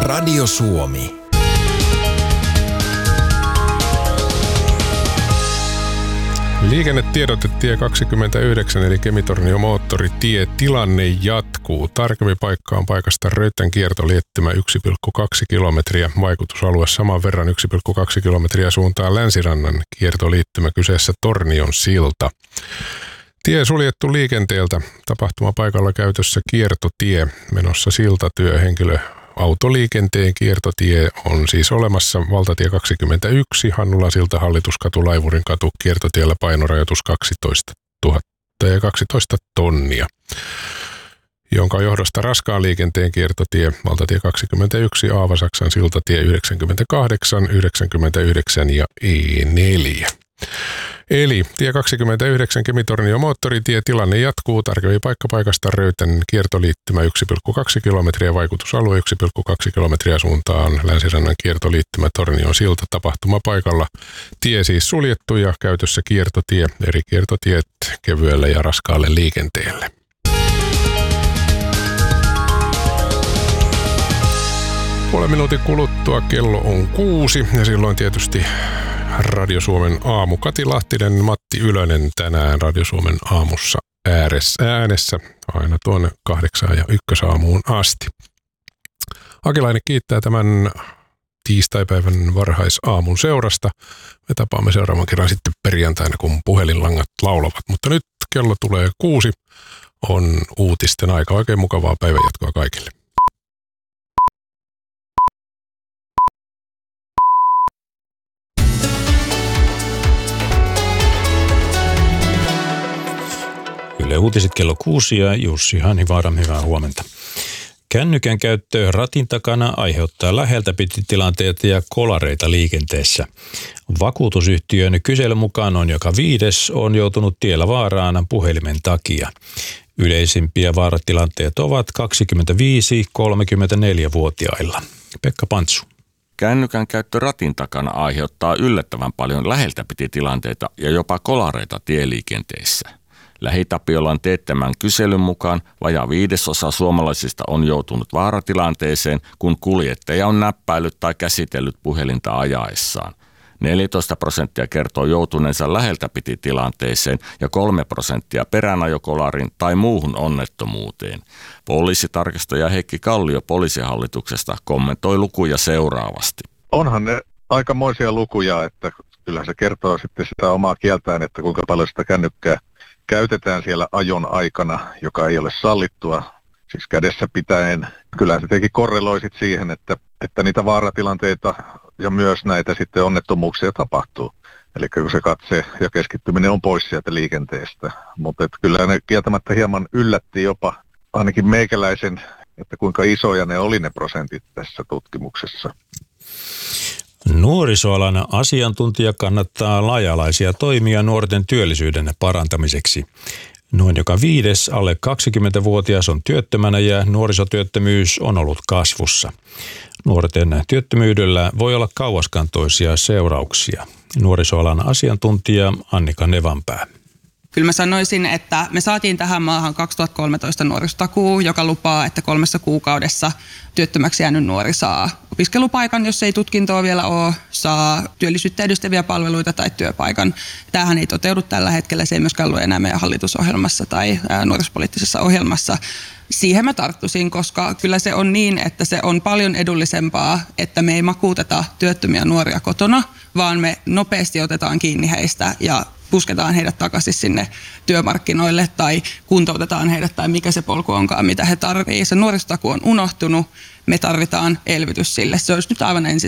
Radio Suomi. Liikennetiedote tie 29 eli Kemi-Tornio moottoritie. Tilanne jatkuu. Tarkempi paikka on paikasta Röytän kiertoliettymä 1,2 kilometriä. Vaikutusalue saman verran 1,2 kilometriä suuntaan Länsirannan kiertoliittymä. Kyseessä Tornion silta. Tie suljettu liikenteeltä. Tapahtumapaikalla käytössä kiertotie. Menossa siltatyö. Autoliikenteen kiertotie on siis olemassa. Valtatie 21, Hannulan silta, Hallituskatu, Laivurin katu, kiertotiellä painorajoitus 12 tonnia, jonka johdosta raskaan liikenteen kiertotie, valtatie 21, Aavasaksan siltatie 98, 99 ja E4. Eli tie 29 Kemi-Tornio moottoritie, tilanne jatkuu. Tarkempi paikka paikasta Röytän kiertoliittymä 1,2 kilometriä, vaikutusalue 1,2 kilometriä suuntaan Länsirannan kiertoliittymä Tornion silta. Tapahtumapaikalla tie siis suljettu ja käytössä kiertotie, eri kiertotiet kevyelle ja raskaalle liikenteelle. Puolen minuutin kuluttua kello on 6 ja silloin tietysti Radio Suomen aamu. Kati Lahtinen, Matti Ylönen tänään Radio Suomen aamussa äänessä aina tuonne 8 ja 1 aamuun asti. Akilainen kiittää tämän tiistaipäivän varhaisaamun seurasta. Me tapaamme seuraavan kerran sitten perjantaina, kun puhelinlangat laulavat. Mutta nyt kello tulee 6, on uutisten aika. Oikein mukavaa päivänjatkoa kaikille. Yle Uutiset kello 6 ja Jussi Hanhivaara, hyvää huomenta. Kännykän käyttö ratin takana aiheuttaa läheltä piti tilanteita ja kolareita liikenteessä. Vakuutusyhtiön kyselyn mukaan noin joka 5 on joutunut tiellä vaaraan puhelimen takia. Yleisimpiä vaaratilanteet ovat 25-34-vuotiailla. Pekka Pantsu. Kännykän käyttö ratin takana aiheuttaa yllättävän paljon läheltä piti tilanteita ja jopa kolareita tieliikenteessä. Lähitapiolan teettämän kyselyn mukaan vajaa 1/5 suomalaisista on joutunut vaaratilanteeseen, kun kuljettaja on näppäillyt tai käsitellyt puhelinta ajaessaan. 14% kertoo joutuneensa läheltä piti tilanteeseen ja 3% peränajokolarin tai muuhun onnettomuuteen. Poliisitarkastaja Heikki Kallio poliisihallituksesta kommentoi lukuja seuraavasti. Onhan ne aikamoisia lukuja, että kyllä se kertoo sitten sitä omaa kieltään, että kuinka paljon sitä kännykkää käytetään siellä ajon aikana, joka ei ole sallittua, siis kädessä pitäen. Kyllä se teki korreloisit siihen, että niitä vaaratilanteita ja myös näitä sitten onnettomuuksia tapahtuu. Eli kun se katse ja keskittyminen on pois sieltä liikenteestä. Mutta kyllä ne kieltämättä hieman yllätti jopa ainakin meikäläisen, että kuinka isoja ne oli ne prosentit tässä tutkimuksessa. Nuorisoalan asiantuntija kannattaa laaja-alaisia toimia nuorten työllisyyden parantamiseksi. Noin joka 5 alle 20-vuotias on työttömänä ja nuorisotyöttömyys on ollut kasvussa. Nuorten työttömyydellä voi olla kauaskantoisia seurauksia. Nuorisoalan asiantuntija Annika Nevanpää. Kyllä mä sanoisin, että me saatiin tähän maahan 2013 nuorisotakuu, joka lupaa, että 3 kuukaudessa työttömäksi jäänyt nuori saa opiskelupaikan, jos ei tutkintoa vielä ole, saa työllisyyttä edistäviä palveluita tai työpaikan. Tämähän ei toteudu tällä hetkellä, se ei myöskään ole enää meidän hallitusohjelmassa tai nuorisopoliittisessa ohjelmassa. Siihen mä tarttuisin, koska kyllä se on niin, että se on paljon edullisempaa, että me ei makuuteta työttömiä nuoria kotona, vaan me nopeasti otetaan kiinni heistä ja pusketaan heidät takaisin sinne työmarkkinoille tai kuntoutetaan heidät tai mikä se polku onkaan, mitä he tarvitsevat. Se nuorisotakuu on unohtunut, me tarvitaan elvytys sille. Se olisi nyt aivan ensin